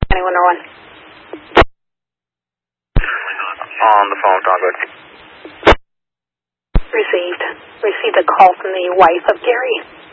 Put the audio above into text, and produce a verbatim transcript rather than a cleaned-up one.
anyone or one. On the phone, Tom, good. Received. Received a call from the wife of Gary.